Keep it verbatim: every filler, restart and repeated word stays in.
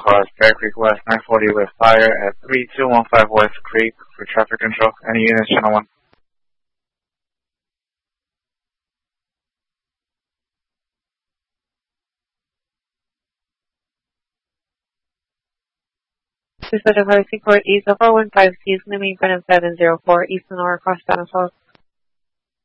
cars, Bear Creek West, nine forty with fire at three two one five West Creek for traffic control. Any units, channel one? Dispatch of Harrison Court, East of four one five C, is going to be in front of seven zero four East Sonora Cross Channel twelve.